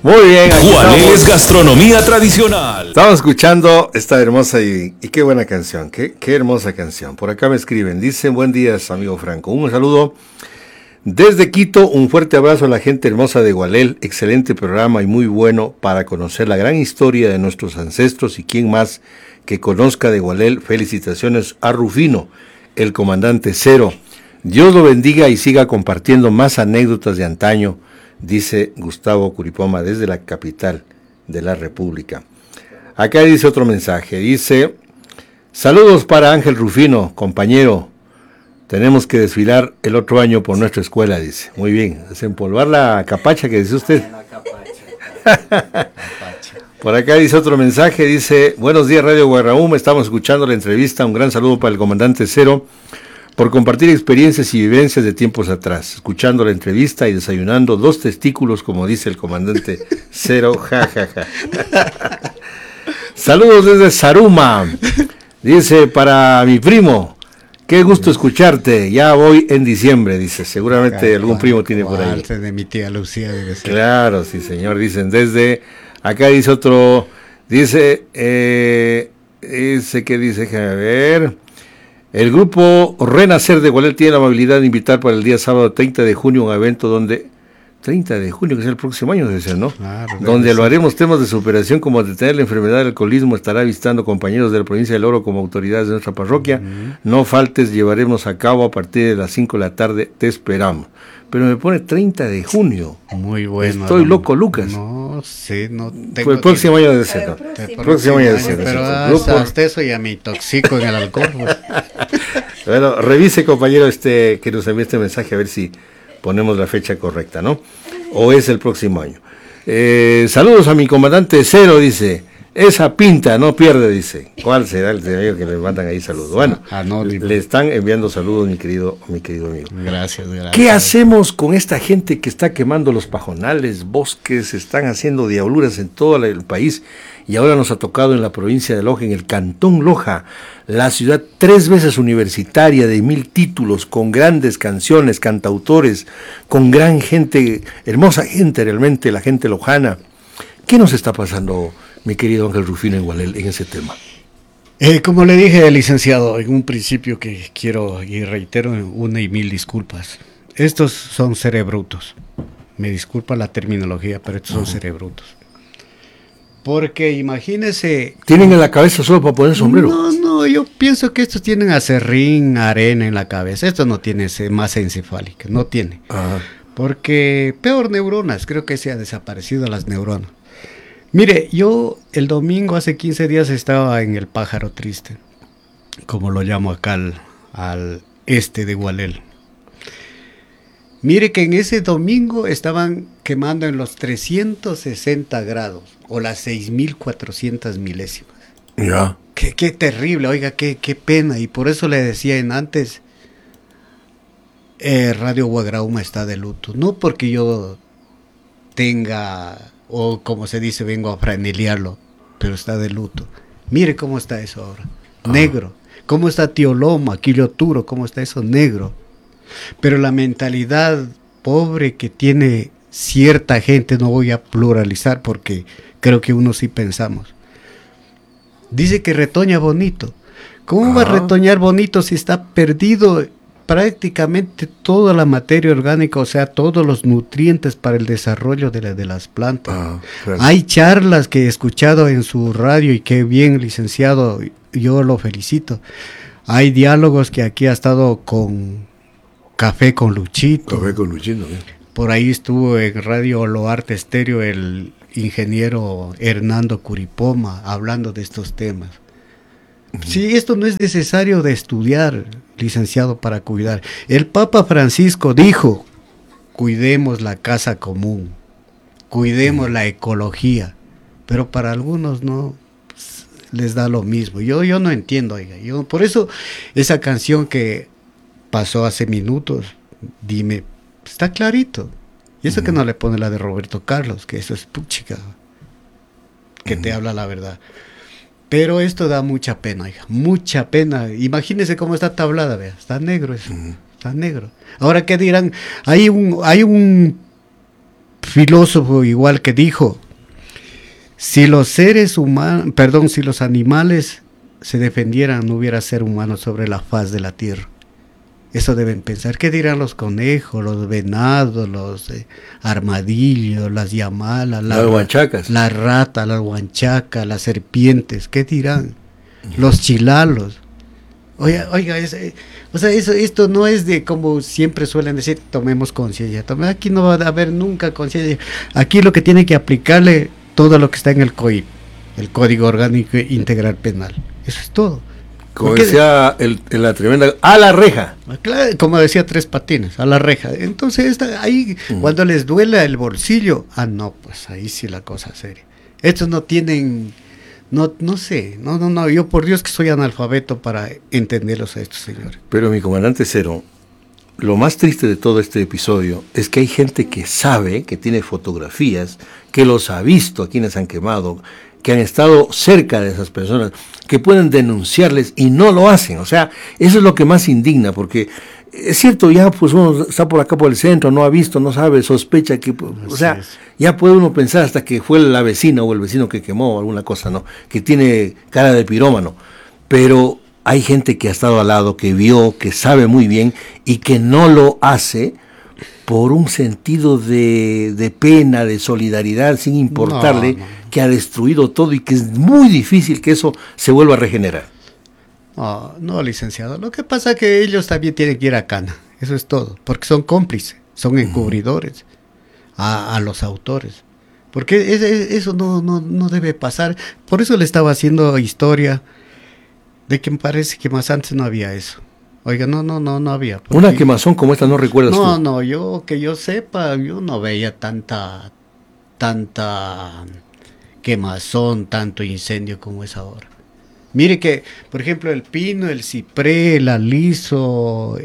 Muy bien, aquí ¿Cuál estamos. es gastronomía tradicional? Estamos escuchando esta hermosa y qué buena canción, qué hermosa canción. Por acá me escriben, dicen, buen día, amigo Franco. Un saludo desde Quito, un fuerte abrazo a la gente hermosa de Gualel. Excelente programa y muy bueno para conocer la gran historia de nuestros ancestros y quién más que conozca de Gualel. Felicitaciones a Rufino, el comandante Cero. Dios lo bendiga y siga compartiendo más anécdotas de antaño, dice Gustavo Curipoma desde la capital de la República. Acá dice otro mensaje, dice, saludos para Ángel Rufino, compañero, tenemos que desfilar el otro año por nuestra escuela, dice. Muy bien, desempolvar la capacha que dice usted. Por acá dice otro mensaje, dice, buenos días Radio Guarraúma, estamos escuchando la entrevista, un gran saludo para el comandante Cero, por compartir experiencias y vivencias de tiempos atrás, escuchando la entrevista y desayunando 2 testículos, como dice el comandante Cero, jajaja. Saludos desde Saruma, dice, para mi primo, qué gusto escucharte, ya voy en diciembre, dice, seguramente algún primo tiene por ahí. De mi tía Lucía debe ser. Claro, sí señor, dicen desde, acá dice otro, dice, que dice, déjame ver. El grupo Renacer de Gualel tiene la amabilidad de invitar para el día sábado 30 de junio un evento donde, 30 de junio, que es el próximo año, debe ser, ¿no? Claro, donde lo haremos temas de superación como detener la enfermedad del alcoholismo, estará visitando compañeros de la provincia del Oro como autoridades de nuestra parroquia. No faltes, llevaremos a cabo a partir de las 5 de la tarde, te esperamos. Pero me pone 30 de junio. Muy bueno. Estoy loco, Lucas. No, sí, no tengo. Fue el próximo año de ser. El próximo año de ser. Pero hasta eso ya me intoxico en el alcohol. Pues. Bueno, revise, compañero, que nos envíe este mensaje a ver si ponemos la fecha correcta, ¿no? O es el próximo año. Saludos a mi comandante Cero, dice. Esa pinta no pierde, dice. ¿Cuál será el amigo que le mandan ahí saludos? Bueno, le están enviando saludos, mi querido amigo. Gracias. ¿Qué hacemos con esta gente que está quemando los pajonales, bosques, están haciendo diabluras en todo el país? Y ahora nos ha tocado en la provincia de Loja, en el cantón Loja, la ciudad 3 veces universitaria de 1000 títulos, con grandes canciones, cantautores, con gran gente, hermosa gente realmente, la gente lojana. ¿Qué nos está pasando, mi querido Ángel Rufino en Gualel, en ese tema? Como le dije, licenciado, en un principio que quiero y reitero 1,000 disculpas. Estos son cerebrutos. Me disculpa la terminología, pero estos son cerebrutos. Porque imagínese... ¿Tienen en la cabeza solo para poner sombrero? No, yo pienso que estos tienen acerrín, arena en la cabeza. Esto no tiene masa encefálica, no tiene. Ajá. Porque peor neuronas, creo que se han desaparecido las neuronas. Mire, yo el domingo hace 15 días estaba en el Pájaro Triste, como lo llamo acá al este de Gualel. Mire que en ese domingo estaban quemando en los 360 grados o las 6,400 milésimas. Ya. Qué terrible, oiga, qué pena. Y por eso le decía en antes, Radio Guagrauma está de luto. No porque yo tenga, o como se dice, vengo a franelearlo, pero está de luto. Mire cómo está eso ahora, negro. ¿Cómo está Tío Loma, Quilioturo? ¿Cómo está eso? Negro. Pero la mentalidad pobre que tiene cierta gente, no voy a pluralizar porque creo que unos sí pensamos. Dice que retoña bonito. ¿Cómo va a retoñar bonito si está perdido prácticamente toda la materia orgánica, o sea, todos los nutrientes para el desarrollo de las plantas? Claro. Hay charlas que he escuchado en su radio y qué bien, licenciado, yo lo felicito. Hay diálogos que aquí ha estado con Café con Luchito. Café con Luchito, ¿eh? Por ahí estuvo en Radio Loarte Estéreo el ingeniero Hernando Curipoma hablando de estos temas. Sí, esto no es necesario de estudiar, licenciado, para cuidar. El Papa Francisco dijo, cuidemos la casa común, cuidemos la ecología, pero para algunos no, pues, les da lo mismo. Yo no entiendo, oiga. Por eso esa canción que pasó hace minutos, dime, está clarito. Y eso que no le pone la de Roberto Carlos, que eso es puchica, que te habla la verdad. Pero esto da mucha pena, hija, mucha pena. Imagínese cómo está tablada, vea, está negro eso, está negro. Ahora, ¿qué dirán? Hay un filósofo igual que dijo, si los seres humanos, perdón, si los animales se defendieran, no hubiera ser humano sobre la faz de la tierra. Eso deben pensar. ¿Qué dirán los conejos, los venados, los armadillos, las yamalas, las huanchacas, las ratas, las huanchacas, las serpientes? ¿Qué dirán? Los chilalos. Oiga, o sea, esto no es de como siempre suelen decir, tomemos conciencia. Aquí no va a haber nunca conciencia. Aquí lo que tiene que aplicarle todo lo que está en el COIP, el Código Orgánico Integral Penal. Eso es todo. Como decía la tremenda, a la reja. Claro, como decía Tres Patines, a la reja. Entonces ahí cuando les duela el bolsillo, no, pues ahí sí la cosa seria. Estos no tienen, no sé, no, yo por Dios que soy analfabeto para entenderlos a estos señores. Pero mi comandante Cero, lo más triste de todo este episodio es que hay gente que sabe, que tiene fotografías, que los ha visto a quienes han quemado, que han estado cerca de esas personas, que pueden denunciarles y no lo hacen. O sea, eso es lo que más indigna, porque es cierto, ya pues uno está por acá por el centro, no ha visto, no sabe, sospecha que, o sea, ya puede uno pensar hasta que fue la vecina o el vecino que quemó alguna cosa, ¿no? Que tiene cara de pirómano. Pero hay gente que ha estado al lado, que vio, que sabe muy bien y que no lo hace por un sentido de pena, de solidaridad, sin importarle que ha destruido todo y que es muy difícil que eso se vuelva a regenerar. No, licenciado. Lo que pasa es que ellos también tienen que ir a cana. Eso es todo. Porque son cómplices, son encubridores a los autores. Porque eso no debe pasar. Por eso le estaba haciendo historia de que me parece que más antes no había eso. Oiga, no había. Porque una quemazón como esta no recuerdas tú. No, que yo sepa, yo no veía tanta quemazón, tanto incendio como es ahora. Mire que, por ejemplo, el pino, el ciprés, el aliso,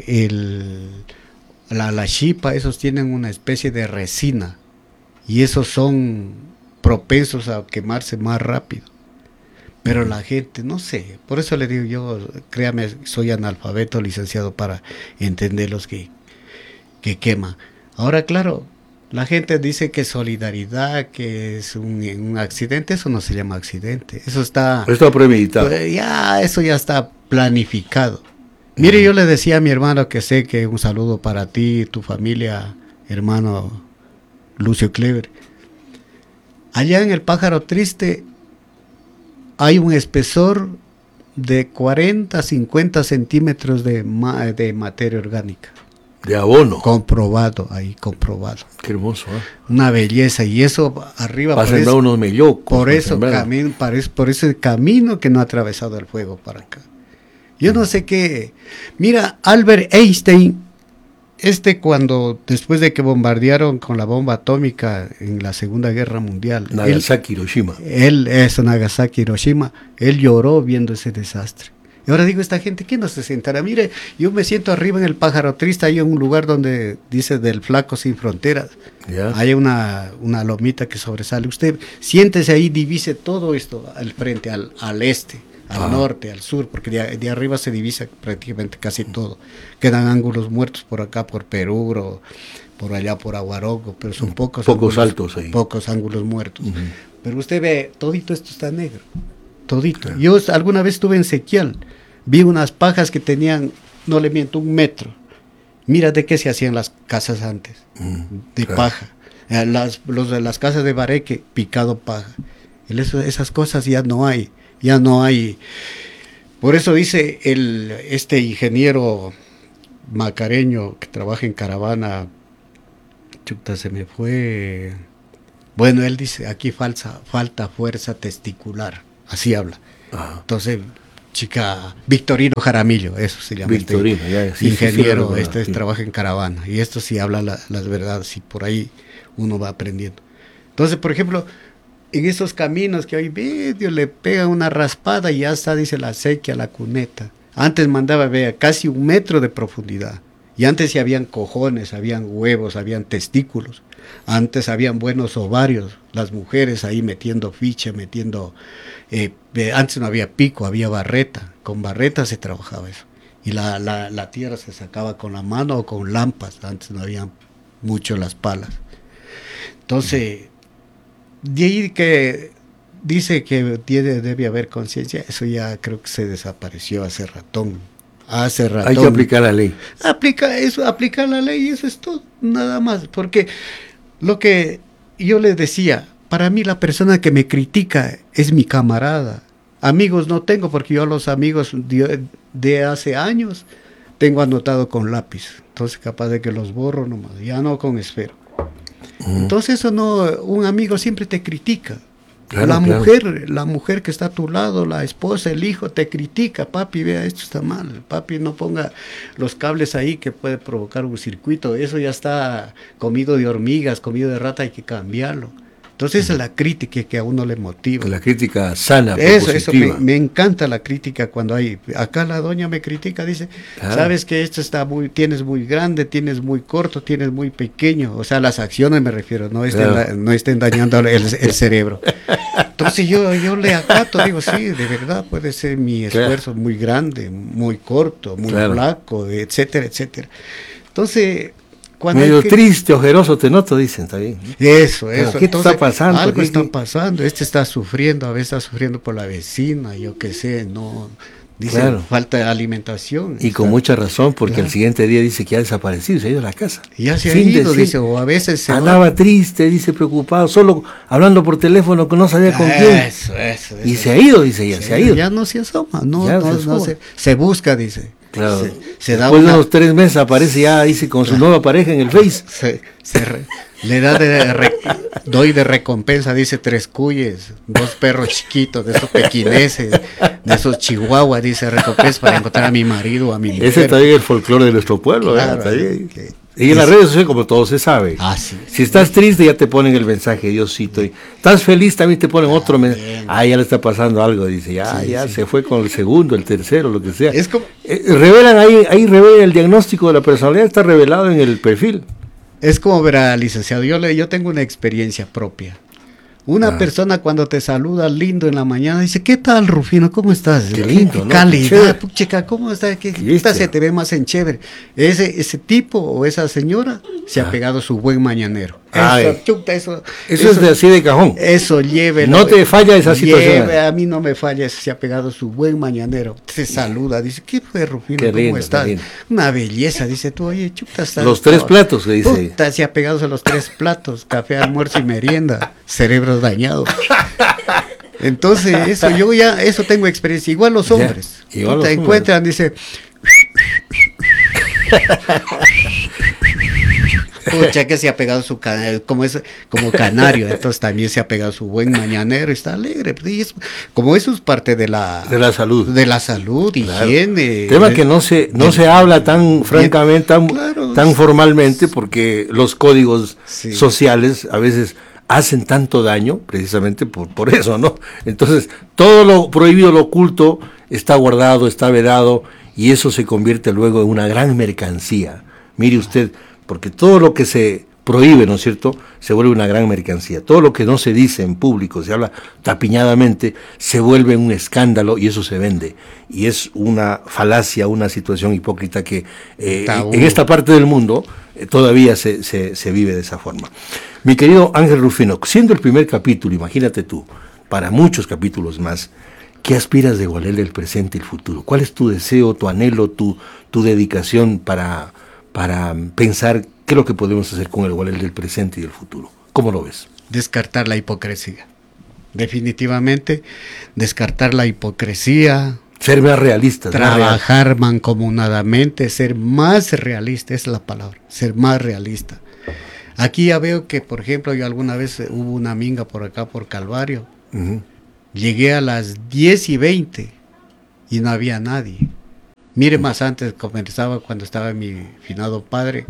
la chipa, esos tienen una especie de resina y esos son propensos a quemarse más rápido. Pero la gente, no sé, por eso le digo yo, créame, soy analfabeto, licenciado, para entender los que queman. Ahora, claro, la gente dice que solidaridad, que es un accidente, eso no se llama accidente, eso está premeditado. Eso ya está planificado. Mire, yo le decía a mi hermano que sé que un saludo para ti, tu familia, hermano Lucio Clever. Allá en el Pájaro Triste hay un espesor de 40, 50 centímetros de materia orgánica. De abono. Comprobado. Qué hermoso, ¿eh? Una belleza. Y eso arriba... Para sembrar unos mellocos. Por ese camino que no ha atravesado el fuego para acá. Yo no sé qué... Mira, Albert Einstein, cuando después de que bombardearon con la bomba atómica en la Segunda Guerra Mundial, Nagasaki, Hiroshima. Nagasaki, Hiroshima, él lloró viendo ese desastre. Y ahora digo, esta gente, ¿qué no se sentará? Mire, yo me siento arriba en el Pájaro Triste, hay un lugar donde dice del Flaco Sin Fronteras. ¿Ya? Hay una lomita que sobresale. Usted siéntese ahí, divise todo esto al frente, al este, al norte, al sur, porque de arriba se divisa prácticamente casi todo. Quedan ángulos muertos por acá, por Perú, por allá, por Aguaroco, pero son pocos altos ahí. Pocos ángulos muertos. Pero usted ve, todito esto está negro, todito. Yo alguna vez estuve en Sequial, vi unas pajas que tenían, no le miento, 1 metro. Mira de qué se hacían las casas antes, de paja. Los de las casas de Bareque, picado paja. Esas cosas ya no hay. Por eso dice este ingeniero macareño que trabaja en Caravana, se me fue. Bueno, él dice, aquí falta fuerza testicular, así habla. Entonces, Victorino Jaramillo, eso se llama. Victorino, ingeniero, trabaja en Caravana, y esto sí habla las verdades, y por ahí uno va aprendiendo. Entonces, por ejemplo, en esos caminos que hoy medio le pega una raspada y ya está, dice, la sequía, la cuneta. Antes mandaba, vea, casi 1 metro de profundidad. Y antes sí habían cojones, habían huevos, habían testículos. Antes habían buenos ovarios, las mujeres ahí metiendo ficha, antes no había pico, había barreta. Con barreta se trabajaba eso. Y la tierra se sacaba con la mano o con lampas. Antes no habían mucho las palas. Entonces, de ahí que dice que debe haber conciencia, eso ya creo que se desapareció hace ratón. Hay que aplicar la ley. Aplicar la ley, y eso es todo, nada más. Porque lo que yo les decía, para mí la persona que me critica es mi camarada. Amigos no tengo, porque yo a los amigos de hace años tengo anotado con lápiz. Entonces capaz de que los borro nomás, ya no con esfero. Entonces eso no, un amigo siempre te critica. Claro, la mujer que está a tu lado, la esposa, el hijo, te critica. Papi, vea, esto está mal. Papi, no ponga los cables ahí que puede provocar un circuito. Eso ya está comido de hormigas, comido de rata, hay que cambiarlo. Entonces esa es la crítica que a uno le motiva. La crítica sana, Eso me encanta la crítica cuando hay. Acá la doña me critica, dice, sabes que esto tienes muy grande, tienes muy corto, tienes muy pequeño. O sea, las acciones me refiero, no estén dañando el cerebro. Entonces yo le acato, digo, sí, de verdad puede ser mi esfuerzo muy grande, muy corto, muy flaco, etcétera, etcétera. Entonces... medio triste, ojeroso, te noto, dicen, está bien. Eso. ¿Qué está pasando? Algo está pasando, está sufriendo, a veces está sufriendo por la vecina, yo qué sé, no... Dice, falta de alimentación. Y con mucha razón, porque el siguiente día dice que ha desaparecido, se ha ido a la casa. Ya se ha ido, dice, o a veces se andaba triste, dice, preocupado, solo hablando por teléfono, que no sabía con quién. Eso. Y se ha ido, dice ya, se ha ido. Ya no se asoma, se busca, dice. Claro. Después de unos 3 meses aparece ya, dice, con su nueva pareja en el Face. Le da doy de recompensa, dice 3 cuyes, 2 perros chiquitos, de esos pequineses, de esos chihuahuas, dice recompensa para encontrar a mi marido o a mi mujer. Ese también es el folclore de nuestro pueblo, claro, y en las redes sociales, como todo se sabe. Sí. Si estás triste, ya te ponen el mensaje, Diosito. Y estás feliz, también te ponen otro mensaje. Ya le está pasando algo, dice. Se fue con el segundo, el tercero, lo que sea. Es como... revelan ahí revela el diagnóstico de la personalidad, está revelado en el perfil. Es como verá, licenciado, yo tengo una experiencia propia. Una persona cuando te saluda lindo en la mañana dice, ¿qué tal, Rufino? ¿Cómo estás? Qué lindo, ¿no? Calidad, puchica, ¿cómo estás? ¿Qué se te ve más en chévere? Ese tipo o esa señora se ha pegado su buen mañanero. Eso es de así de cajón. Eso, llévelo. No te falla esa situación. A mí no me falla, se ha pegado su buen mañanero. Te saluda, dice, ¿qué fue, Rufino? ¿Cómo estás? Una belleza, dice tú, oye, estás. Los 3 platos, le dice. Se ha pegado a los 3 platos, café, almuerzo y merienda, cerebros dañados. Entonces, eso tengo experiencia. Igual los hombres. Te encuentran, dice. Pucha, que se ha pegado como canario, entonces también se ha pegado su buen mañanero, está alegre. Como eso es parte de la salud. De la salud, higiene. Tema que no se habla tan francamente, tan formalmente, porque los códigos sociales a veces hacen tanto daño, precisamente por eso, ¿no? Entonces, todo lo prohibido, lo oculto, está guardado, está vedado, y eso se convierte luego en una gran mercancía. Mire usted, porque todo lo que se prohíbe, ¿no es cierto?, se vuelve una gran mercancía. Todo lo que no se dice en público, se habla tapiñadamente, se vuelve un escándalo y eso se vende. Y es una falacia, una situación hipócrita que en esta parte del mundo todavía se vive de esa forma. Mi querido Ángel Rufino, siendo el primer capítulo, imagínate tú, para muchos capítulos más, ¿qué aspiras de Gualel del presente y el futuro? ¿Cuál es tu deseo, tu anhelo, tu dedicación para pensar qué es lo que podemos hacer con el Gualel del presente y del futuro? ¿Cómo lo ves? Descartar la hipocresía. Definitivamente, descartar la hipocresía. Ser más realista. Trabajar mancomunadamente, ser más realista, esa es la palabra, ser más realista. Aquí ya veo que, por ejemplo, yo alguna vez hubo una minga por acá, por Calvario. Llegué a las 10:20 y no había nadie. Mire, más antes conversaba cuando estaba mi finado padre.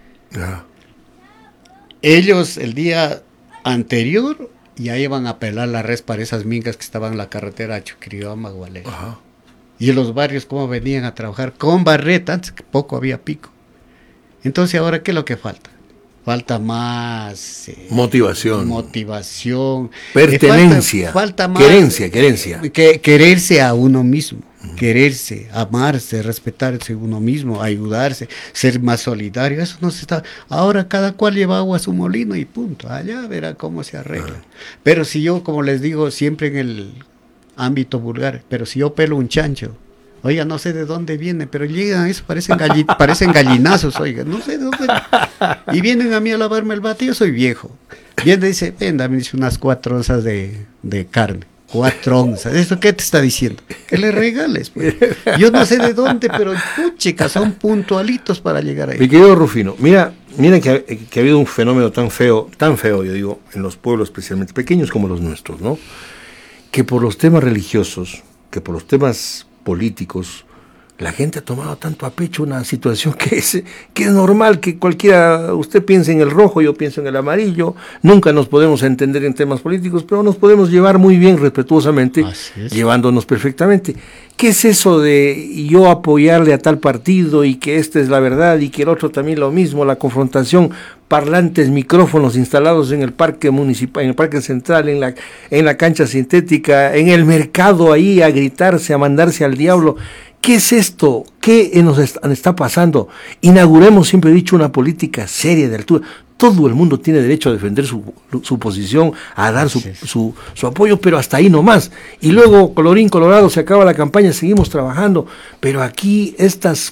Ellos el día anterior ya iban a pelar la res para esas mingas que estaban en la carretera a Chuquirioma, Gualel. Y en los barrios cómo venían a trabajar con barreta, antes que poco había pico. Entonces ahora, ¿qué es lo que falta? Falta más motivación, pertenencia, falta más querencia. Quererse a uno mismo. quererse, amarse, respetarse uno mismo, ayudarse, ser más solidario, eso no se está. Ahora cada cual lleva agua a su molino y punto, allá verá cómo se arregla. Pero si yo, como les digo, siempre en el ámbito vulgar, pero si yo pelo un chancho, oiga, no sé de dónde viene, pero llegan a eso, parecen gallinazos, oiga, no sé de dónde. Y vienen a mí a lavarme el bate, yo soy viejo. Viene y dice, venda, me dice unas 4 onzas de carne. 4 onzas. ¿Eso qué te está diciendo? Que le regales, pues. Yo no sé de dónde, pero chicas, son puntualitos para llegar ahí. Mi querido Rufino, mira que ha habido un fenómeno tan feo, yo digo, en los pueblos especialmente pequeños como los nuestros, ¿no? Que por los temas religiosos, que por los temas políticos, la gente ha tomado tanto a pecho una situación que es normal, que cualquiera, usted piense en el rojo, yo pienso en el amarillo, nunca nos podemos entender en temas políticos, pero nos podemos llevar muy bien, respetuosamente, llevándonos perfectamente. ¿Qué es eso de yo apoyarle a tal partido y que esta es la verdad y que el otro también lo mismo, la confrontación, parlantes, micrófonos instalados en el parque municipal, en el parque central, en la cancha sintética, en el mercado ahí a gritarse, a mandarse al diablo? ¿Qué es esto? ¿Qué nos está pasando? Inauguremos, siempre he dicho, una política seria de altura. Todo el mundo tiene derecho a defender su posición, a dar su apoyo, pero hasta ahí nomás. Y luego, colorín colorado, se acaba la campaña, seguimos trabajando. Pero aquí estas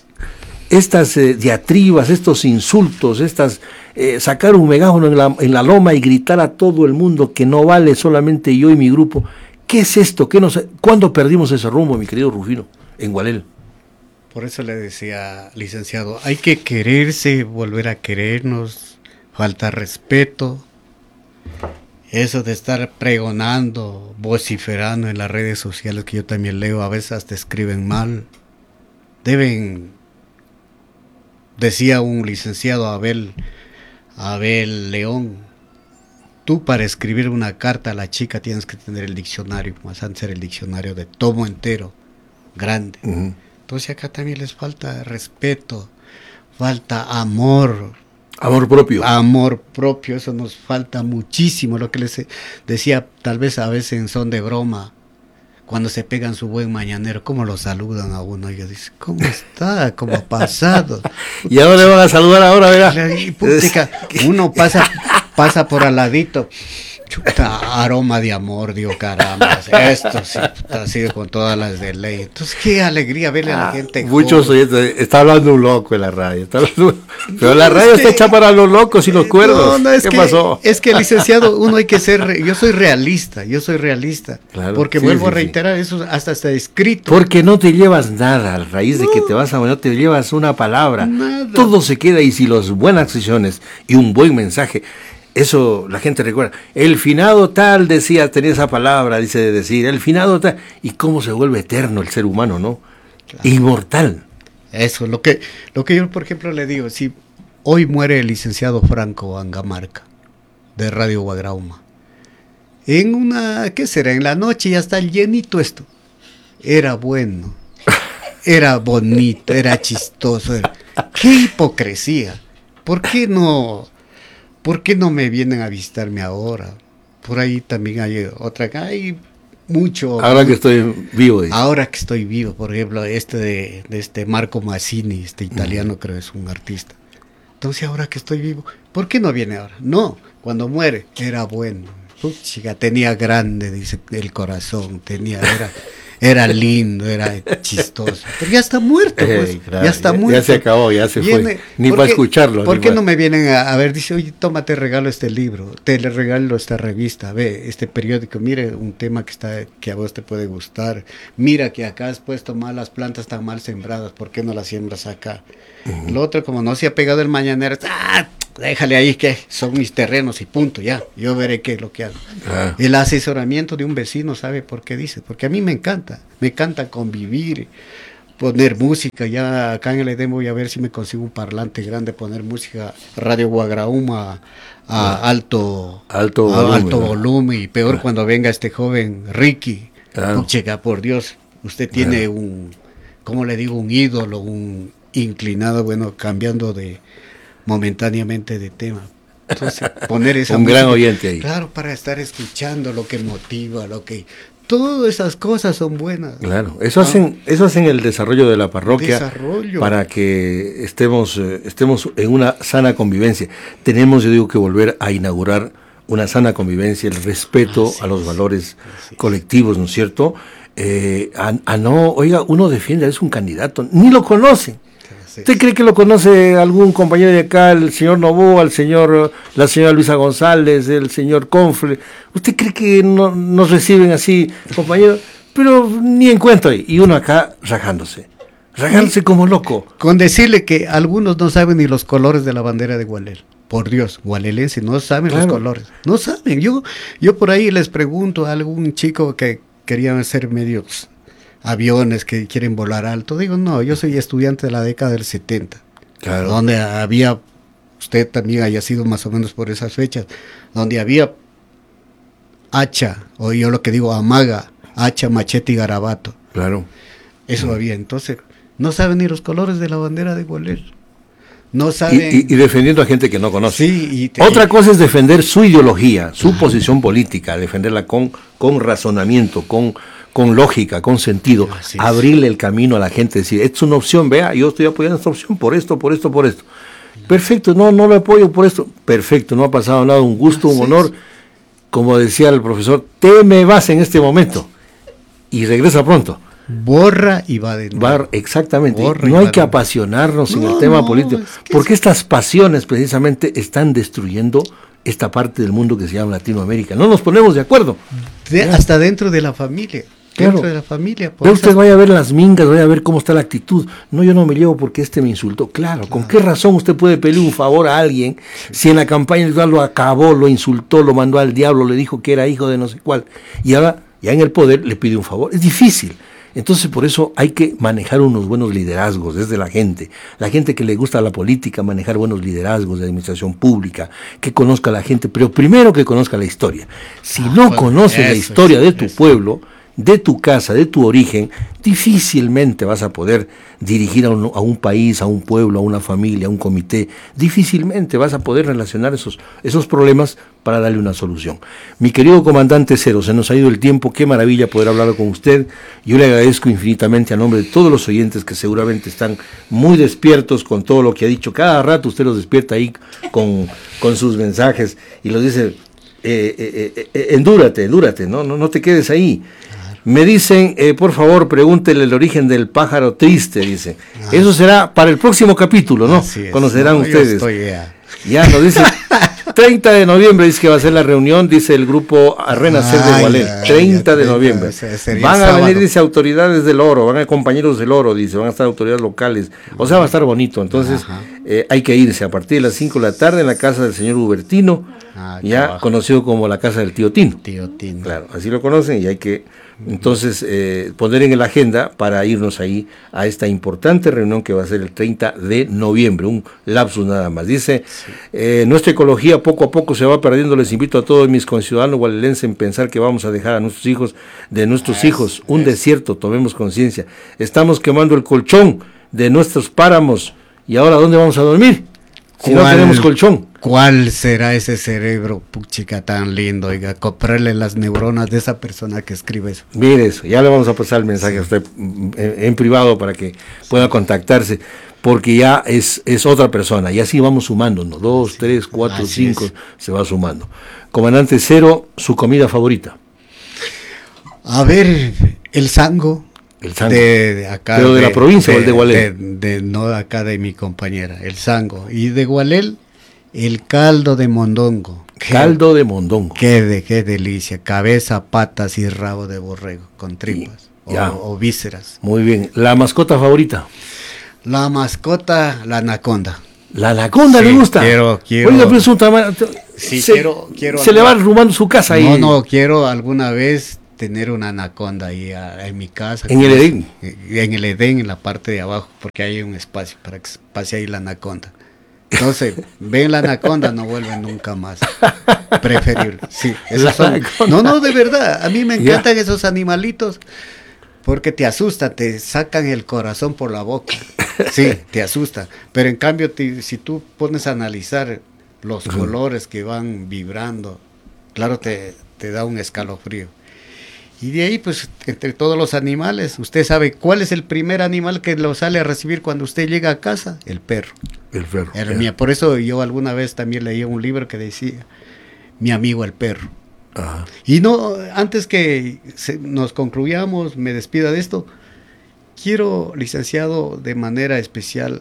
diatribas, estos insultos, sacar un megáfono en la loma y gritar a todo el mundo que no vale solamente yo y mi grupo. ¿Qué es esto? ¿Cuándo perdimos ese rumbo, mi querido Rufino, en Gualel? Por eso le decía, licenciado, hay que quererse, volver a querernos. Falta respeto, eso de estar pregonando, vociferando en las redes sociales, que yo también leo, a veces hasta escriben mal. Decía un licenciado Abel León, tú para escribir una carta a la chica tienes que tener el diccionario, más antes era el diccionario de tomo entero, grande. Entonces acá también les falta respeto, falta amor. Amor propio, eso nos falta muchísimo. Lo que les decía, tal vez a veces en son de broma, cuando se pegan su buen mañanero, cómo lo saludan a uno. Y yo dice, ¿cómo está? ¿Cómo ha pasado? Y ahora le van a saludar ahora, ¿verdad? Uno pasa por al ladito. Chuta, aroma de amor, digo, caramba, esto sí, ha sido con todas las de ley. Entonces, qué alegría verle a la gente. Muchos oyentes, está hablando un loco en la radio, pero la radio está hecha para los locos y los cuerdos. ¿Qué pasó? Es que, licenciado, uno hay que ser, yo soy realista, claro, porque vuelvo a reiterar, eso hasta está escrito. Porque no te llevas nada, a raíz de que te vas a no te llevas una palabra, nada. Todo se queda, y si las buenas acciones y un buen mensaje, eso la gente recuerda. El finado tal tenía esa palabra, dice de decir, el finado tal. Y cómo se vuelve eterno el ser humano, ¿no? Claro. Inmortal. Eso, lo que yo, por ejemplo, le digo, si hoy muere el licenciado Franco Angamarca, de Radio Guagrauma, ¿qué será? En la noche ya está llenito esto. Era bueno, era bonito, era chistoso. ¡Qué hipocresía! ¿Por qué no me vienen a visitarme ahora? Por ahí también hay hay mucho. Ahora que estoy vivo. Ahora que estoy vivo, por ejemplo, de Marco Mazzini, italiano, creo es un artista. Entonces, ahora que estoy vivo, ¿por qué no viene ahora? No, cuando muere, era bueno. Chica, tenía grande, dice, el corazón, era lindo, era chistoso. Pero ya está muerto, pues. Claro, ya está muerto. Ya se acabó, ya se fue. Ni para escucharlo. ¿Por qué no me vienen a ver? Dice, oye, tómate, regalo este libro, te le regalo esta revista, ve, este periódico, mire un tema que a vos te puede gustar. Mira que acá has puesto mal, las plantas están mal sembradas, ¿por qué no las siembras acá? Lo otro, como no se ha pegado el mañanero, déjale ahí que son mis terrenos y punto, ya, yo veré qué es lo que hago. El asesoramiento de un vecino, ¿sabe por qué dice? Porque a mí me encanta convivir, poner música. Ya acá en el Edén voy a ver si me consigo un parlante grande, poner música, Radio Guagrauma a alto volumen, y peor cuando venga este joven Ricky. Chica, por Dios, usted tiene ¿cómo le digo? Un ídolo, un inclinado, bueno, cambiando momentáneamente de tema. Entonces, poner esa un música, gran oyente ahí. Claro, para estar escuchando lo que motiva, lo que Todas esas cosas son buenas. Claro, eso hacen el desarrollo de la parroquia para que estemos en una sana convivencia. Tenemos, yo digo, que volver a inaugurar una sana convivencia, el respeto a los valores colectivos, ¿no es cierto? Oiga, uno defiende a veces un candidato, ni lo conoce. ¿Usted cree que lo conoce algún compañero de acá, el señor Novoa, la señora Luisa González, el señor Confle? ¿Usted cree que no nos reciben así, compañeros? Pero ni en cuenta hay. Y uno acá rajándose como loco. Con decirle que algunos no saben ni los colores de la bandera de Gualel. Por Dios, gualelense, no saben los colores. No saben. Yo por ahí les pregunto a algún chico que querían ser medios aviones que quieren volar alto. Digo, no, yo soy estudiante de la década del 70. Claro. Donde había, usted también haya sido más o menos por esas fechas, donde había hacha, o yo lo que digo, amaga, hacha, machete y garabato. Claro. Eso había. Entonces, no saben ni los colores de la bandera de Gualel. No saben. Y defendiendo a gente que no conoce. Sí, otra cosa es defender su ideología, su posición política, defenderla con razonamiento, con lógica, con sentido, abrirle el camino a la gente, decir, es una opción, vea, yo estoy apoyando esta opción por esto. Perfecto, no lo apoyo por esto. Perfecto, no ha pasado nada, un gusto, un honor. Como decía el profesor, te me vas en este momento y regresa pronto. Borra y va de nuevo. Exactamente. No hay que apasionarnos en el tema político, porque estas pasiones precisamente están destruyendo esta parte del mundo que se llama Latinoamérica. No nos ponemos de acuerdo. Hasta dentro de la familia. Dentro de la familia. Pero usted vaya a ver las mingas, vaya a ver cómo está la actitud. No, yo no me llevo porque me insultó. Claro, ¿con qué razón usted puede pedirle un favor a alguien si en la campaña electoral lo acabó, lo insultó, lo mandó al diablo, le dijo que era hijo de no sé cuál? Y ahora, ya en el poder, le pide un favor. Es difícil. Entonces, por eso hay que manejar unos buenos liderazgos desde la gente que le gusta la política, manejar buenos liderazgos de administración pública, que conozca a la gente, pero primero que conozca la historia. Si no conoces la historia de tu pueblo, de tu casa, de tu origen, difícilmente vas a poder dirigir a un país, a un pueblo, a una familia, a un comité. Difícilmente vas a poder relacionar esos problemas para darle una solución. Mi querido comandante Cero, se nos ha ido el tiempo, qué maravilla poder hablar con usted. Yo le agradezco infinitamente a nombre de todos los oyentes que seguramente están muy despiertos con todo lo que ha dicho. Cada rato usted los despierta ahí con sus mensajes y los dice, endúrate, no te quedes ahí. Me dicen, por favor, pregúntele el origen del pájaro triste, dice. Eso será para el próximo capítulo, ¿no? Conocerán ustedes. Ya nos dice, 30 de noviembre dice que va a ser la reunión, dice el grupo Renacer de Gualel. 30 de noviembre. Van a venir, dice, autoridades del oro, van a compañeros del oro, dice, van a estar autoridades locales. O sea, va a estar bonito. Entonces, hay que irse a partir de las 5 de la tarde en la casa del señor Hubertino, ya conocido como la casa del tío Tino. Claro, así lo conocen y hay que... Entonces, poner en la agenda para irnos ahí a esta importante reunión que va a ser el 30 de noviembre, un lapsus nada más. Dice, nuestra ecología poco a poco se va perdiendo. Les invito a todos mis conciudadanos gualelenses en pensar que vamos a dejar a nuestros hijos, un desierto. Tomemos conciencia. Estamos quemando el colchón de nuestros páramos y ahora ¿dónde vamos a dormir? Si no tenemos colchón. ¿Cuál será ese cerebro, puchica, tan lindo? Oiga, comprarle las neuronas de esa persona que escribe eso. Mire eso, ya le vamos a pasar el mensaje a usted en privado para que pueda contactarse, porque ya es otra persona, y así vamos sumando, ¿no? 2, 3, 4, 5, se va sumando. Comandante Cero, su comida favorita. A ver, el sango. De acá, pero de la provincia o el de Gualel. No de acá, de mi compañera, el sango. Y de Gualel, el caldo de mondongo. Caldo de mondongo. Qué delicia. Cabeza, patas y rabo de borrego con tripas o vísceras. Muy bien. ¿La mascota favorita? La mascota, la anaconda. ¿La anaconda le gusta? Quiero. Oiga, pero es un tamaño. Sí, quiero. Se le va arrumando su casa ahí. No, quiero alguna vez tener una anaconda ahí en mi casa. ¿En el Edén? En el Edén, en la parte de abajo, porque hay un espacio para que pase ahí la anaconda. Entonces, ven la anaconda, no vuelven nunca más. Preferible. Sí, no, de verdad. A mí me encantan esos animalitos porque te asustan, te sacan el corazón por la boca. Sí, te asusta. Pero en cambio, si tú pones a analizar los colores que van vibrando, claro, te da un escalofrío. Y de ahí, pues, entre todos los animales, usted sabe cuál es el primer animal que lo sale a recibir cuando usted llega a casa, el perro. El perro. Mía. Por eso yo alguna vez también leí un libro que decía, mi amigo el perro. Ajá. Y no, antes que nos concluyamos, me despida de esto, quiero, licenciado, de manera especial,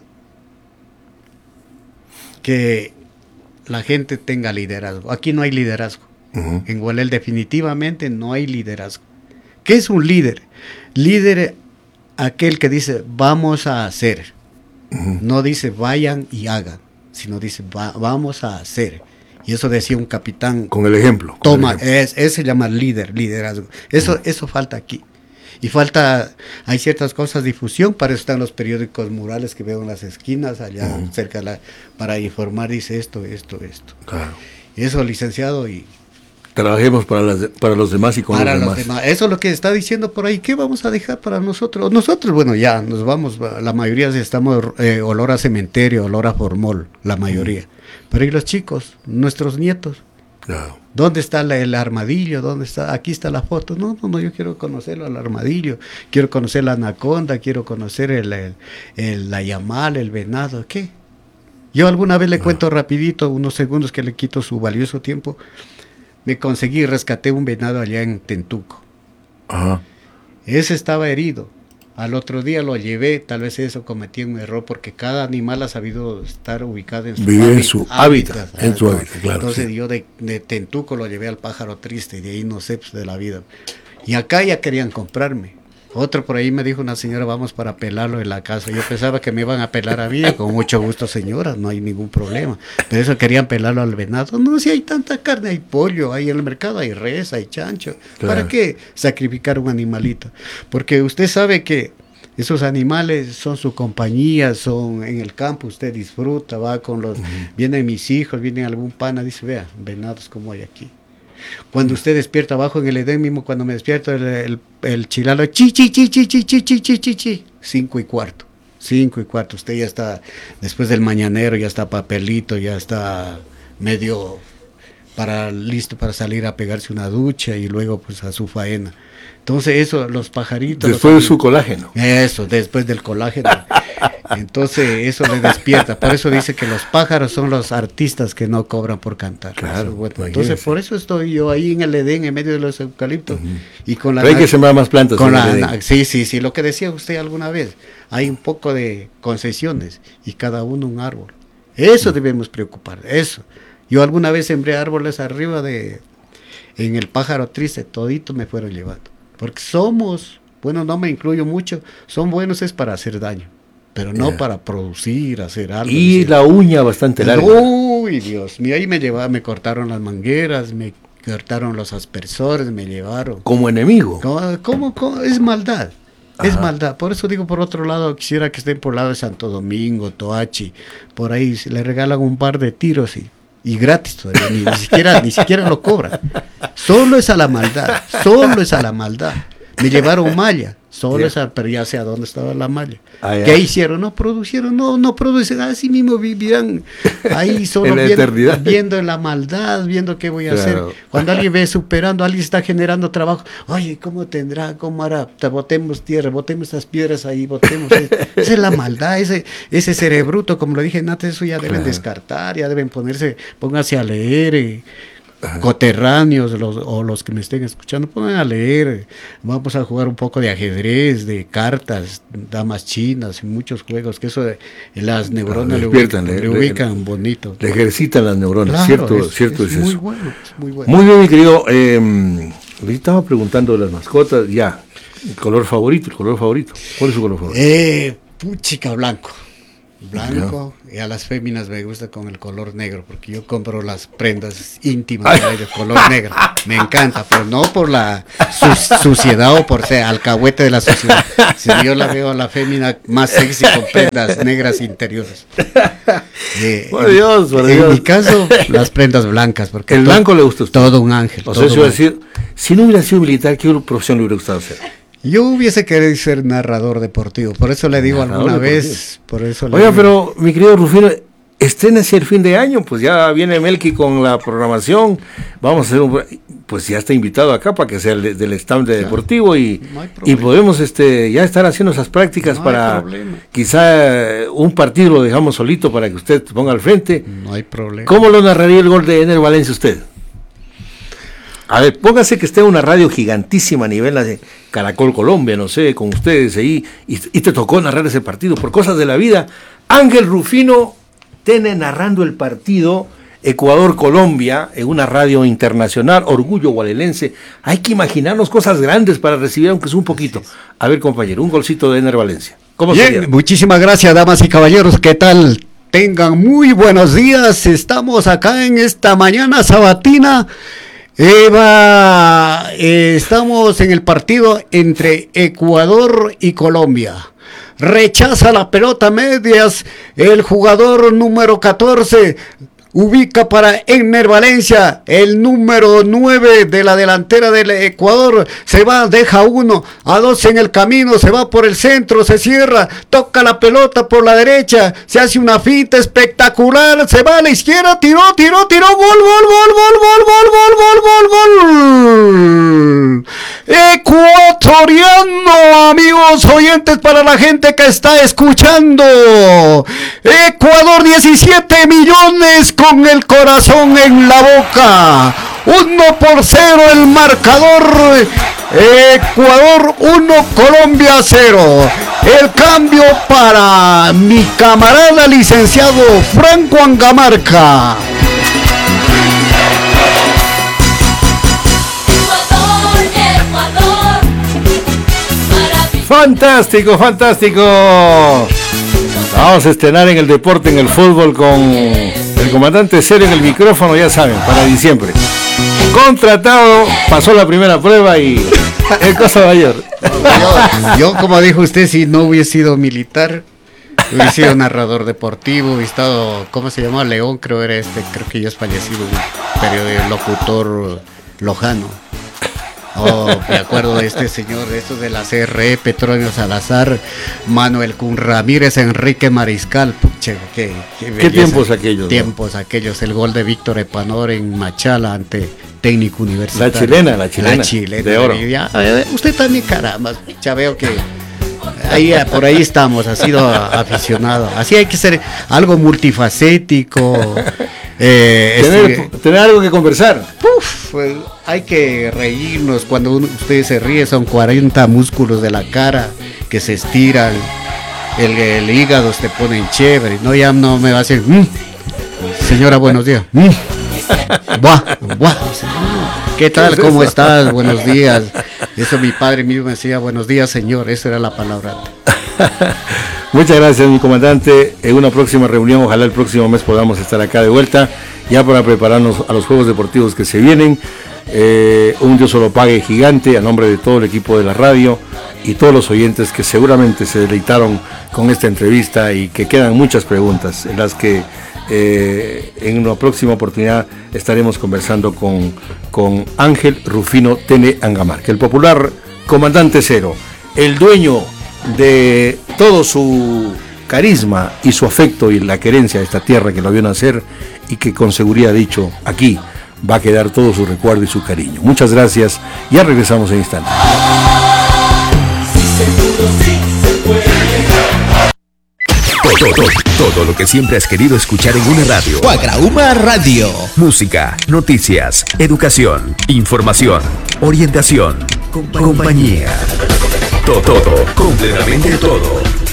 que la gente tenga liderazgo. Aquí no hay liderazgo. Uh-huh. En Gualel definitivamente no hay liderazgo. ¿Qué es un líder? Líder, aquel que dice, vamos a hacer. Uh-huh. No dice, vayan y hagan, sino dice, vamos a hacer. Y eso decía un capitán. Con el ejemplo. Ese se llama liderazgo. Eso falta aquí. Y hay ciertas cosas, difusión, para eso están los periódicos murales que veo en las esquinas, allá cerca para informar, dice esto. Claro. Eso, licenciado, y trabajemos para los demás y con para los demás. Eso es lo que está diciendo por ahí. ¿Qué vamos a dejar para nosotros? Nosotros, bueno, ya nos vamos, la mayoría estamos olor a cementerio, olor a formol, la mayoría. Pero ¿y los chicos, nuestros nietos? Claro. ¿Dónde está el armadillo? ¿Dónde está? Aquí está la foto. No, yo quiero conocerlo al armadillo, quiero conocer la anaconda, quiero conocer la yamal, el venado. ¿Qué? Yo alguna vez le cuento rapidito, unos segundos que le quito su valioso tiempo. Me rescaté un venado allá en Tentuco. Ajá. Ese estaba herido. Al otro día lo llevé, tal vez eso cometí un error, porque cada animal ha sabido estar ubicado en su hábitat. En su hábitat, claro. Entonces sí. yo de Tentuco lo llevé al Pájaro Triste, y de ahí no sé, pues, de la vida. Y acá ya querían comprarme. Otro por ahí me dijo una señora, vamos para pelarlo en la casa. Yo pensaba que me iban a pelar a mí, con mucho gusto, señora, no hay ningún problema. Pero eso querían pelarlo al venado. No, si hay tanta carne, hay pollo, hay en el mercado, hay res, hay chancho. Claro. ¿Para qué sacrificar un animalito? Porque usted sabe que esos animales son su compañía, son en el campo, usted disfruta, va con los, vienen mis hijos, viene algún pana, dice, vea, venados como hay aquí. Cuando usted despierta abajo en el Edén mismo, cuando me despierto el chilalo, chi, 5:15, usted ya está, después del mañanero, ya está papelito, ya está medio listo para salir a pegarse una ducha y luego pues a su faena. Entonces eso, los pajaritos. Después de su colágeno. Eso, después del colágeno. Entonces eso le despierta. Por eso dice que los pájaros son los artistas que no cobran por cantar. Claro. Bueno, entonces por eso estoy yo ahí en el Edén, en medio de los eucaliptos. Y con hay que sembrar más plantas. Sí, lo que decía usted alguna vez. Hay un poco de concesiones y cada uno un árbol. Eso debemos preocupar, eso. Yo alguna vez sembré árboles arriba en el Pájaro Triste, todito me fueron llevando. Porque bueno, no me incluyo mucho, son buenos es para hacer daño, pero no para producir, hacer algo. Y decir, la uña bastante larga. Uy, Dios mío, ahí me cortaron las mangueras, me cortaron los aspersores, me llevaron. Como enemigo. ¿Cómo? Es maldad. Es maldad. Por eso digo, por otro lado, quisiera que estén por el lado de Santo Domingo, Toachi, por ahí le regalan un par de tiros y gratis todavía, ni siquiera lo cobran. Solo es a la maldad. Me llevaron malla, pero ya sé a dónde estaba la malla. ¿Qué hicieron? No producieron, no producen, así mismo vivirán ahí solo viendo la maldad, viendo qué voy a hacer. Cuando alguien ve superando, alguien está generando trabajo, oye, ¿cómo hará? Botemos tierra, botemos estas piedras ahí, esa es la maldad, ese cerebruto, como lo dije antes, eso ya deben descartar, ya deben pónganse a leer, coterráneos o los que me estén escuchando, pongan a leer, vamos a jugar un poco de ajedrez, de cartas, damas chinas y muchos juegos, que eso de las neuronas le ubican bonito. Le ejercitan las neuronas, claro, cierto es muy eso. Bueno, es muy bueno. Muy bien, mi querido, le estaba preguntando de las mascotas, ya, el color favorito, ¿cuál es su color favorito? Chica blanco, y a las féminas me gusta con el color negro, porque yo compro las prendas íntimas de color negro, me encanta, pero no por la suciedad o por ser alcahuete de la sociedad, sino yo la veo a la fémina más sexy con prendas negras interiores. Por Dios. En mi caso, las prendas blancas, porque el blanco le gusta a usted. Todo un ángel. O sea, eso iba a decir, si no hubiera sido militar, ¿qué profesión le hubiera gustado hacer? Yo hubiese querido ser narrador deportivo, por eso le digo alguna vez, Oiga, pero mi querido Rufino, estrénese el fin de año, pues ya viene Melqui con la programación, vamos a hacer pues ya está invitado acá para que sea del stand de deportivo y podemos ya estar haciendo esas prácticas para quizá un partido lo dejamos solito para que usted ponga al frente. No hay problema. ¿Cómo lo narraría el gol de Ener Valencia usted? A ver, póngase que esté en una radio gigantísima a nivel de Caracol Colombia, no sé, con ustedes ahí, y te tocó narrar ese partido. Por cosas de la vida, Ángel Rufino Tene narrando el partido Ecuador-Colombia en una radio internacional, orgullo gualelense. Hay que imaginarnos cosas grandes para recibir, aunque es un poquito. A ver, compañero, un golcito de Ener Valencia. ¿Cómo bien, sería? Muchísimas gracias, damas y caballeros. ¿Qué tal? Tengan muy buenos días. Estamos acá en esta mañana sabatina. Estamos en el partido entre Ecuador y Colombia. Rechaza la pelota medias el jugador número 14, ubica para Ener Valencia, el número 9 de la delantera del Ecuador, se va, deja 1 a 2 en el camino, se va por el centro, se cierra, toca la pelota por la derecha, se hace una finta espectacular, se va a la izquierda, tiró, gol. Ecuatoriano, amigos oyentes, para la gente que está escuchando. Ecuador 17 millones con el corazón en la boca. 1-0 el marcador. Ecuador 1, Colombia 0. El cambio para mi camarada licenciado Franco Angamarca. Fantástico. Vamos a estrenar en el deporte, en el fútbol, con el comandante Cero en el micrófono, ya saben, para diciembre. Contratado, pasó la primera prueba y es cosa mayor. Yo, como dijo usted, si no hubiese sido militar, hubiese sido narrador deportivo, hubiese estado, ¿cómo se llama? León, creo que ya es fallecido, un periódico locutor lojano. Me acuerdo de este señor, de estos de la CRE, Petronio Salazar, Manuel Cun Ramírez, Enrique Mariscal. Pucha, qué tiempos aquellos. Tiempos, ¿no? Aquellos, el gol de Víctor Epanor en Machala ante Técnico Universitario. La chilena. De oro. Usted también, caramba, ya veo que por ahí estamos, ha sido aficionado. Así hay que ser algo multifacético. Tener algo que conversar. Hay que reírnos. Cuando usted se ríe, son 40 músculos de la cara que se estiran. El hígado se pone chévere. No, ya no me va a decir señora, buenos días. ¿Qué tal? ¿Cómo estás? Buenos días. Eso mi padre mismo me decía, buenos días, señor. Esa era la palabra. Muchas gracias, mi comandante. En una próxima reunión, ojalá el próximo mes podamos estar acá de vuelta, ya para prepararnos a los Juegos Deportivos que se vienen. Un Dios lo pague gigante a nombre de todo el equipo de la radio y todos los oyentes que seguramente se deleitaron con esta entrevista y que quedan muchas preguntas en las que en una próxima oportunidad estaremos conversando con Ángel Rufino Tene Angamarca, el popular comandante Cero, el dueño de todo su carisma y su afecto y la querencia de esta tierra que lo vio nacer y que con seguridad dicho aquí va a quedar todo su recuerdo y su cariño. Muchas gracias, ya regresamos en instantes. Todo lo que siempre has querido escuchar en una radio. Guagrauma Radio. Música, noticias, educación, información, orientación, compañía. Todo, completamente todo.